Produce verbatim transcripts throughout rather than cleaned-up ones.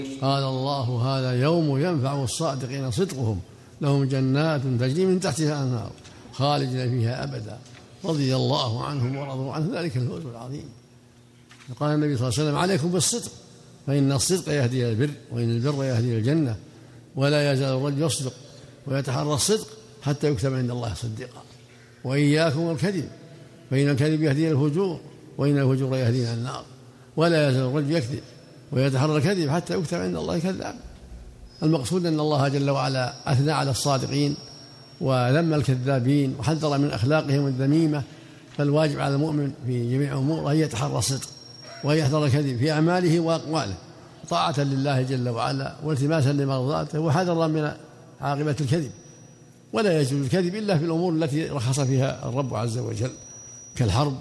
قال الله: هذا يوم ينفع الصادقين صدقهم لهم جنات تجري من تحتها الأنهار خالدين فيها أبدا رضي الله عنهم ورضوا عنه ذلك الفوز العظيم. قال النبي صلى الله عليه وسلم: عليكم بالصدق فإن الصدق يهدي إلى البر وإن البر يهدي إلى الجنة ولا يزال الرجل يصدق ويتحرى الصدق حتى يكتب عند الله صديقا وإياكم والكذب فإن الكذب يهدي إلى الفجور وإن الفجور يهدي إلى النار ولا يزال الرجل يكذب ويتحرى الكذب حتى يكتب عند الله كذاب. المقصود أن الله جل وعلا أثنى على الصادقين وذم الكذابين وحذر من أخلاقهم الذميمة، فالواجب على المؤمن في جميع أموره أن يتحرى الصدق ويحذر الكذب في أعماله وأقواله طاعة لله جل وعلا والتماسا لمرضاته وحذرا من عاقبة الكذب. ولا يجوز الكذب إلا في الأمور التي رخص فيها الرب عز وجل كالحرب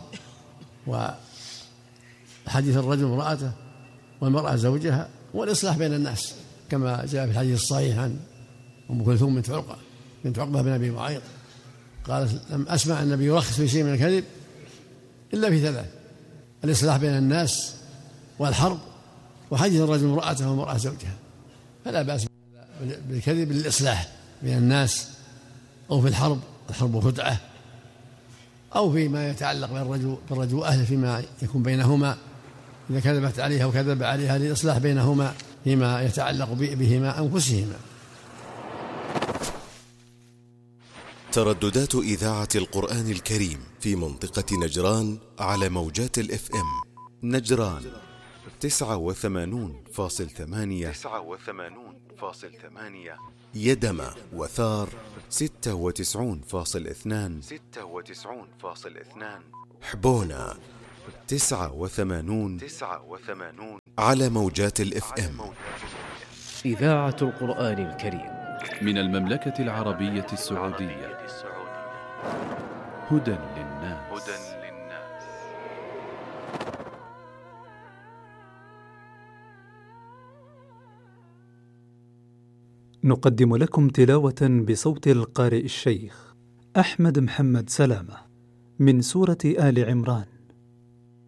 وحديث الرجل امرأته والمرأة زوجها والإصلاح بين الناس كما جاء في الحديث الصحيح عن أم كلثوم بنت عقبة بنت عقبة بن أبي معيط قالت: لم أسمع النبي يرخص في شيء من الكذب إلا في ثلاث: الإصلاح بين الناس والحرب وحديث الرجل امرأته والمرأة زوجها. فلا بأس بالكذب للإصلاح بين الناس أو في الحرب الحرب خدعة أو فيما يتعلق بالرجل بالرجل وأهله فيما يكون بينهما إذا كذبت عليها وكذب عليها للإصلاح بينهما فيما يتعلق بهما أنفسهما. ترددات إذاعة القرآن الكريم في منطقة نجران على موجات الإف إم نجران تسعة وثمانون فاصل ثمانية تسعة وثمانون فاصل ثمانية يدمى وثار ستة وتسعون فاصل اثنان ستة وتسعون فاصل اثنان حبونا تسعة وثمانون تسعة وثمانون على موجات الإف إم. إذاعة القرآن الكريم من المملكة العربية السعودية. هدى للناس. نقدم لكم تلاوة بصوت القارئ الشيخ أحمد محمد سلامة من سورة آل عمران